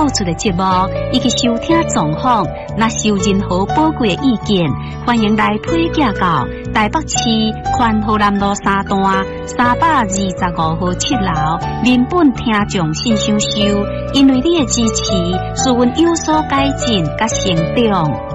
播出的节目以及收听状况，若是有任何宝贵的意见，欢迎来推荐到台北市宽和南路3段325号7楼民本听众信箱收。因为你的支持，使阮有所改进甲成长。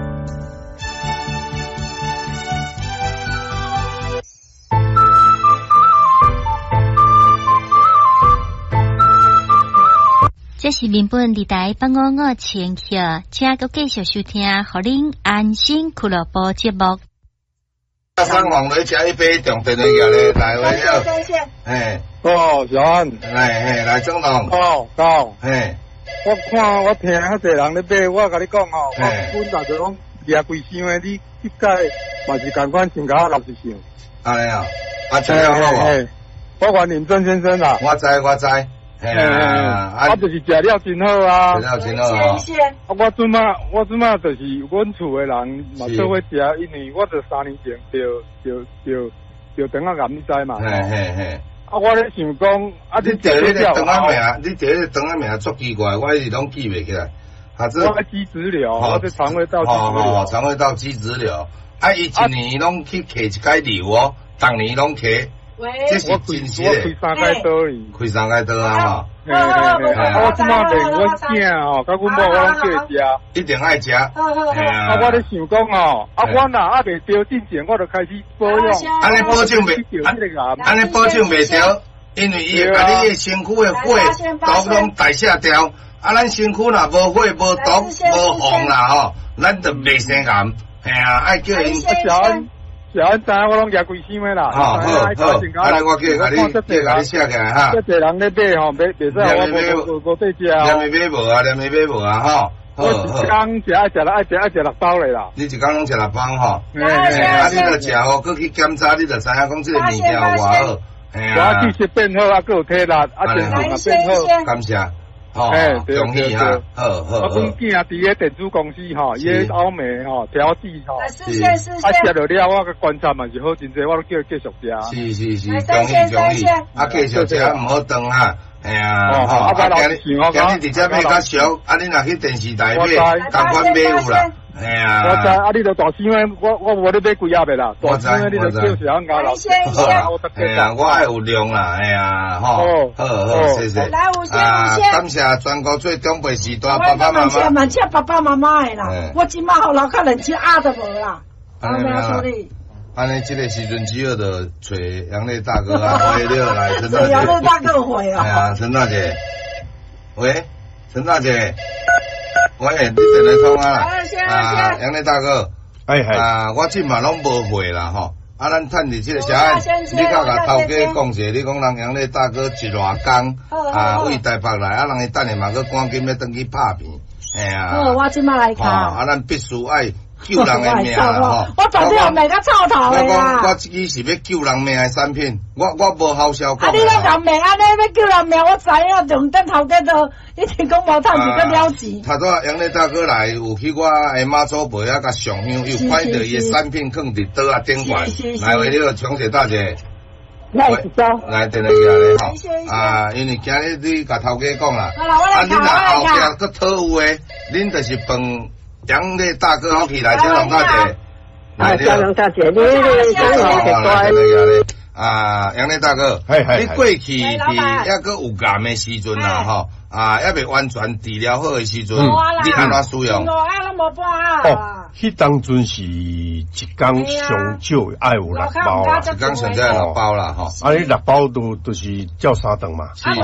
这是民本电台855千赫，请各继续收听，互恁安心俱乐部节目。 上网来吃一杯中电的药咧，来喂了。哎， 哦，小安， 哎，来总统。 到， 哎， 我看我听遐侪人咧买，我甲你讲吼，我本来就讲掠规箱的，你即届嘛是共款增加60箱。 安尼啊，吃了好无？ 我管林正先生啦。 我知。 我就是食了真好啊， 食了真好啊。 我即马就是阮厝的人嘛做伙食，因为我就3年前就等癌，你知嘛？ 嘿。 我咧想讲， 你第迄个肠仔命，你第迄个肠仔命足奇怪，我一直拢记袂起来。 我肌质瘤，我是肠胃道肌质瘤。 肠胃道肌质瘤。伊一年拢去摕一解瘤哦，逐年拢摕。这是真实的。 我开3间刀而已。 开3间刀啊吼。 我即马连阮囝吼，甲阮某我拢叫食。 一定爱食。 我咧想讲哦，我若未调之前，我就开始保养。 安尼保证袂着，因为伊会把你的身躯的火毒拢代谢掉。咱身躯若无火、无毒、无红啦吼，咱就袂生癌。爱叫因。 小安知我拢掠规箱的啦。 好，安尼我叫你写起来哈。 这侪人咧买吼，袂使我无对食。 连买无啊，吼。 我一工食爱食6包嘞啦。 你一工拢食6包吼。你著食哦，佮去检查，你著知影讲这个物件有偌好。 我气色变好啊，佮有体力，精神也变好。 感谢。恭喜哈，好。我阮囝伫个电子公司吼，伊个欧美吼调制吼， 实现。 食着了，我个观察嘛是好真济，我都叫继续食。 是，恭喜。继续食唔好断哈，今日直接买较俗，你若去电视台买，同款买有啦。 我知，你著大箱诶，我无咧买几盒诶啦，大箱诶你著叫小安家老。 我爱有量啦，好，谢谢。感谢全国最长辈时代爸爸妈妈。 蛮谢爸爸妈妈诶啦，我即马后老较人去压都无啦。 安尼，这个时阵只好就找杨磊大哥啊，会了来，陈大姐。 杨磊大哥会啊。 陈大姐，喂，陈大姐。喂，你电来通啊？杨磊大哥，我即嘛拢无会啦吼。咱趁伫这个啥，你甲头家讲者，你讲人杨磊大哥一偌工为台北来，人伊等下嘛，佮赶紧要转去拍片， 好，我即马来看。 咱必须爱救人的命啦吼！ 我绝对袂甲臭头的啦！ 我这支是要救人命的产品，我无好笑讲。 你咧人命，安尼要救人命，我知影，重点头家都一直讲无趁钱个了钱。 头拄杨磊大哥来，有去我的妈祖庙啊，甲上香，又看到伊的产品放伫桌啊顶管，来为了强势大姐。来，电来下咧吼，因为今日你甲头家讲啦，你若后壁佮讨有诶，恁就是饭。杨磊大哥好起来，江龙大姐， 江龙大姐，你讲好奇怪。 杨磊大哥，你过去伫抑个有癌的时阵啦，吼，抑未完全治疗好的时阵，你安怎使用？ 迄当阵是一工上少爱有6包啦， 一工上少6包啦，吼。 你6包就是照3顿嘛。 是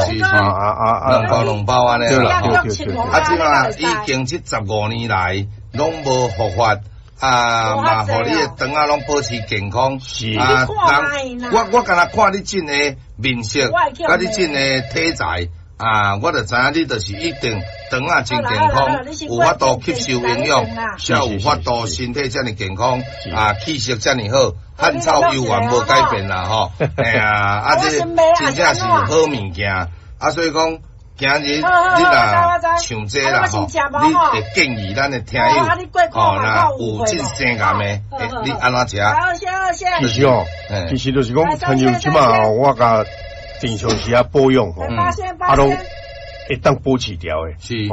2包安尼啦。 对。 即嘛已经75年来拢无复发，嘛，互你的肠仔拢保持健康。 是我敢若看你真的面色，甲你真的体材。我就知影你就是一定肠仔真健康，有法度吸收营养，才有法度身体遮尔健康，气色遮尔好，汉草犹原无改变啦吼。这真正是好物件，所以讲。今日你若像这啦吼，你会建议咱的听友若有真生癌的，你安怎食？ 其实就是讲，亲像即马我甲平常时保养吼，拢会当保持掉的。 是。